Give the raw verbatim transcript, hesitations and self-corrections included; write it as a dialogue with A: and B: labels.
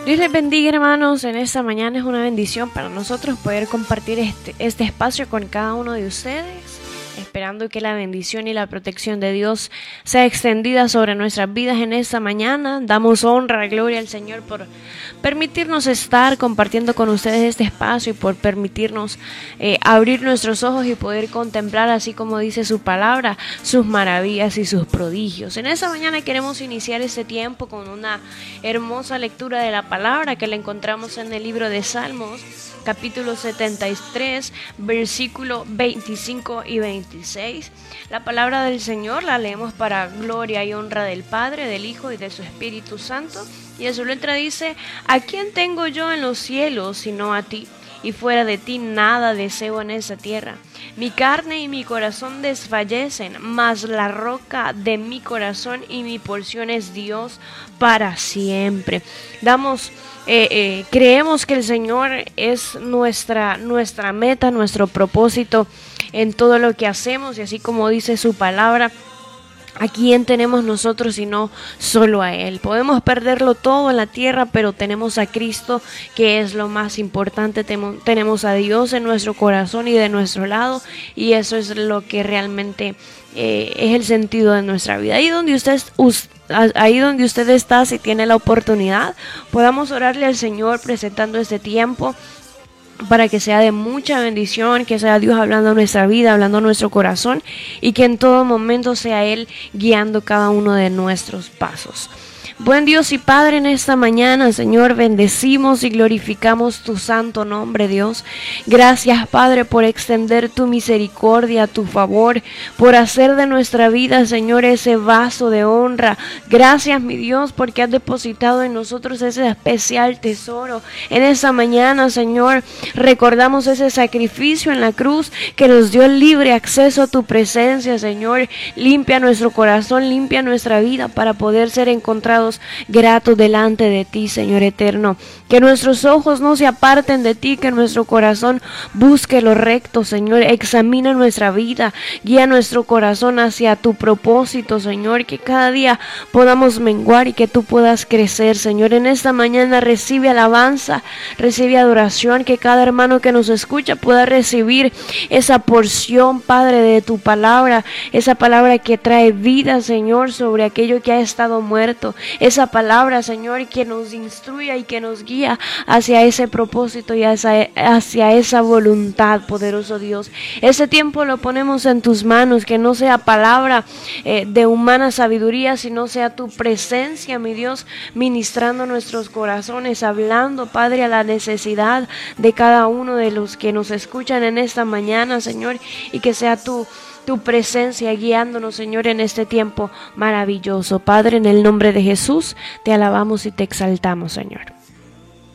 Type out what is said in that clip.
A: Dios les bendiga, hermanos. En esta mañana es una bendición para nosotros poder compartir este, este espacio con cada uno de ustedes, esperando que la bendición y la protección de Dios sea extendida sobre nuestras vidas en esta mañana. Damos honra y gloria al Señor por permitirnos estar compartiendo con ustedes este espacio y por permitirnos eh, abrir nuestros ojos y poder contemplar, así como dice su palabra, sus maravillas y sus prodigios. En esta mañana queremos iniciar este tiempo con una hermosa lectura de la palabra que la encontramos en el libro de Salmos, capítulo setenta y tres, versículo veinticinco y veintiséis. La palabra del Señor la leemos para gloria y honra del Padre, del Hijo y de su Espíritu Santo. Y en su letra dice: ¿a quién tengo yo en los cielos sino a ti? Y fuera de ti nada deseo en esa tierra. Mi carne y mi corazón desfallecen, mas la roca de mi corazón y mi porción es Dios para siempre. Damos, eh, eh, creemos que el Señor es nuestra, nuestra meta, nuestro propósito en todo lo que hacemos, y así como dice su palabra, ¿a quién tenemos nosotros sino solo a Él? Podemos perderlo todo en la tierra, pero tenemos a Cristo, que es lo más importante. Temo, tenemos a Dios en nuestro corazón y de nuestro lado, y eso es lo que realmente eh, es el sentido de nuestra vida. Ahí donde usted, ahí donde usted está, si tiene la oportunidad, podamos orarle al Señor presentando este tiempo, para que sea de mucha bendición, que sea Dios hablando a nuestra vida, hablando a nuestro corazón, y que en todo momento sea Él guiando cada uno de nuestros pasos. Buen Dios y Padre, en esta mañana, Señor, bendecimos y glorificamos tu santo nombre, Dios. Gracias, Padre, por extender tu misericordia, tu favor, por hacer de nuestra vida, Señor, ese vaso de honra. Gracias, mi Dios, porque has depositado en nosotros ese especial tesoro. En esta mañana, Señor, recordamos ese sacrificio en la cruz que nos dio libre acceso a tu presencia, Señor. Limpia nuestro corazón, limpia nuestra vida para poder ser encontrados gratos delante de ti, Señor eterno. Que nuestros ojos no se aparten de ti, que nuestro corazón busque lo recto, Señor. Examina nuestra vida, guía nuestro corazón hacia tu propósito, Señor. Que cada día podamos menguar y que tú puedas crecer, Señor. En esta mañana recibe alabanza, recibe adoración, que cada hermano que nos escucha pueda recibir esa porción, Padre, de tu palabra, esa palabra que trae vida, Señor, sobre aquello que ha estado muerto. Esa palabra, Señor, que nos instruya y que nos guía hacia ese propósito y hacia, hacia esa voluntad, poderoso Dios. Ese tiempo lo ponemos en tus manos, que no sea palabra eh, de humana sabiduría, sino sea tu presencia, mi Dios, ministrando nuestros corazones, hablando, Padre, a la necesidad de cada uno de los que nos escuchan en esta mañana, Señor, y que sea tu tu presencia guiándonos, Señor, en este tiempo maravilloso. Padre, en el nombre de Jesús, te alabamos y te exaltamos, Señor.